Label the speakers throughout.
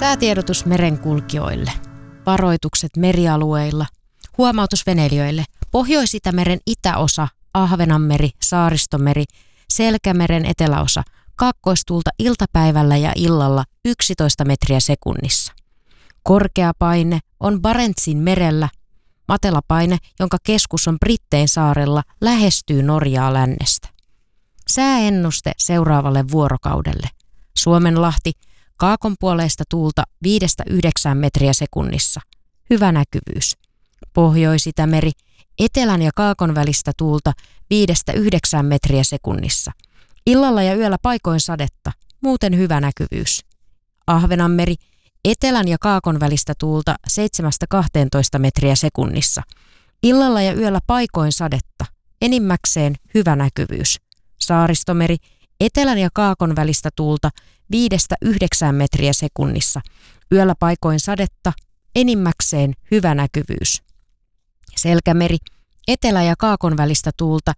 Speaker 1: Säätiedotus merenkulkijoille, varoitukset merialueilla, huomautus veneilijöille, Pohjois-Itämeren itäosa, Ahvenanmeri, Saaristomeri, Selkämeren eteläosa, kaakkoistuulta iltapäivällä ja illalla 11 metriä sekunnissa. Korkea paine on Barentsin merellä, matalapaine, jonka keskus on Brittein saarella, lähestyy Norjaa lännestä. Sääennuste seuraavalle vuorokaudelle. Suomenlahti, kaakonpuoleista tuulta 5-9 metriä sekunnissa. Hyvä näkyvyys. Pohjois-Itämeri, etelän ja kaakon välistä tuulta 5-9 metriä sekunnissa. Illalla ja yöllä paikoin sadetta, muuten hyvä näkyvyys. Ahvenanmeri, etelän ja kaakon välistä tuulta 7-12 metriä sekunnissa. Illalla ja yöllä paikoin sadetta, enimmäkseen hyvä näkyvyys. Saaristomeri, etelän ja kaakon välistä tuulta 5-9 metriä sekunnissa. Yöllä paikoin sadetta, enimmäkseen hyvä näkyvyys. Selkämeri, etelä- ja kaakon välistä tuulta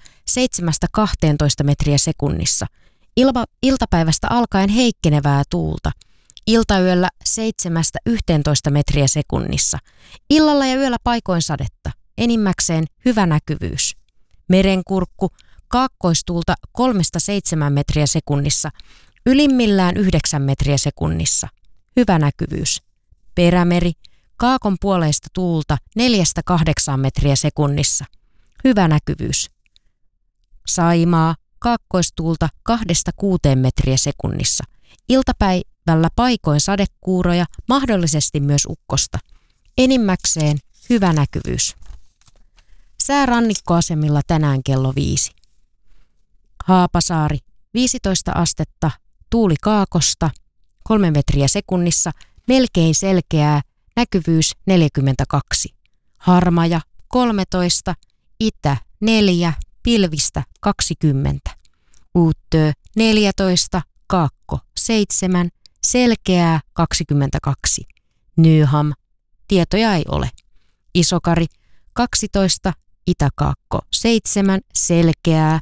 Speaker 1: 7-12 metriä sekunnissa. Iltapäivästä alkaen heikkenevää tuulta. Iltayöllä 7-11 metriä sekunnissa. Illalla ja yöllä paikoin sadetta, enimmäkseen hyvä näkyvyys. Merenkurkku, kaakkoistuulta 3-7 metriä sekunnissa, ylimmillään 9 metriä sekunnissa. Hyvä näkyvyys. Perämeri, kaakon puoleista tuulta 4-8 metriä sekunnissa. Hyvä näkyvyys. Saimaa, kaakkoistuulta 2-6 metriä sekunnissa. Iltapäivällä paikoin sadekuuroja, mahdollisesti myös ukkosta. Enimmäkseen hyvä näkyvyys. Sää rannikkoasemilla tänään kello 5. Haapasaari, 15 astetta, tuuli kaakosta, 3 metriä sekunnissa, melkein selkeää, näkyvyys 42. Harmaja, 13, itä 4, pilvistä 20. Uuttöö 14, kaakko 7, selkeää 22. Nyham, tietoja ei ole. Isokari 12, itäkaakko 7, selkeää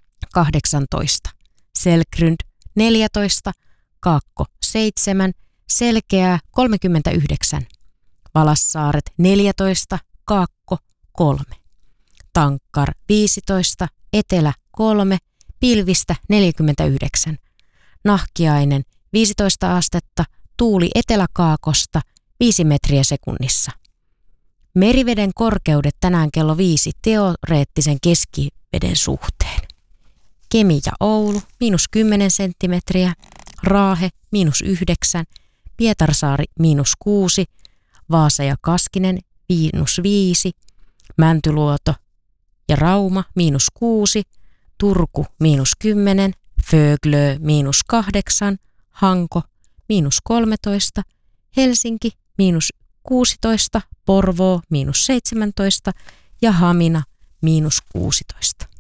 Speaker 1: 18. Selkrund 14, kaakko 7, selkeää 39. Valassaaret 14, kaakko 3. Tankkar 15, etelä 3, pilvistä 49. Nahkiainen 15 astetta, tuuli eteläkaakosta 5 metriä sekunnissa. Meriveden korkeudet tänään kello 5 teoreettisen keskiveden suhteen. Kemi ja Oulu -10 senttimetriä, Raahe -9, Pietarsaari -6, Vaasa ja Kaskinen -5, Mäntyluoto ja Rauma -6, Turku -10, Föglö -8, Hanko -13, Helsinki -16, Porvoo -17 ja Hamina -16.